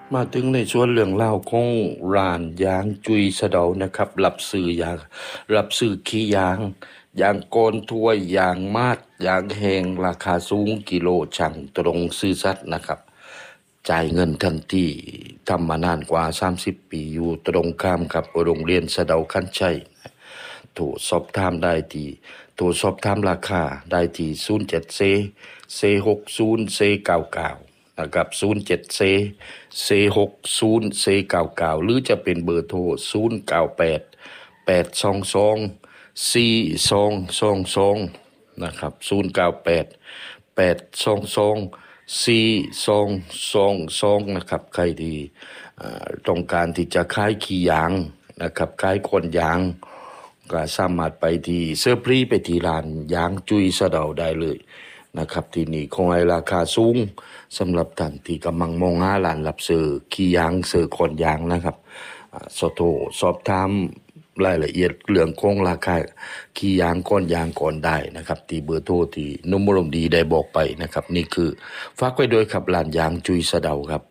มาถึงในส่วนเรื่องเล่าวของร้านยางจุยสะเดานะครับรับซื้อยางรับซื้อขี้ยางยางโกนถ้วยยางมาดยางแห้งราคาสูงกิโลช่างตรงซื่อสัตย์นะครับจ่ายเงินทันทีทำมานานกว่า30ปีอยู่ตรงข้ามกับโรงเรียนสะเดาคันชัยโทรสอบถามได้ที่โทรสอบถามราคาได้ที่07เซ60เซ99นะครับ07เซ60เซ99หรือจะเป็นเบอร์โทร098 822 4222นะครับ098 822 4222นะครับใครที่ต้องการที่จะขายขี้ยางนะครับขายคนยางก็สามารถไปที่เสื้อพรีไปที่ร้านยางจุยสะเดาได้เลยนะครับที่นี่คงให้ราคาสูงสำหรับท่านที่กำลังมองหาร้านรับซื้อขี้ยางซื้อคนยางนะครับสอบถามรายละเอียดเรื่องของราคาขี้ยางก้อนยางก่อนได้นะครับที่เบอร์โทรที่นุ่มอารมณ์ดีได้บอกไปนะครับนี่คือฝากไว้ด้วยครับร้านยางจุยสะเดาครับ